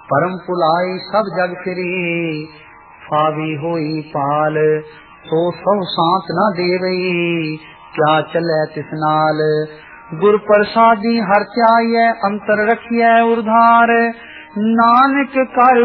परम पुलाई सब जग फिरी, फावी होई पाल सो सब सांत न देवई, क्या चले तिस नाल। गुर प्रसादी हर त्याय अंतर रखिए उधार, नानक कर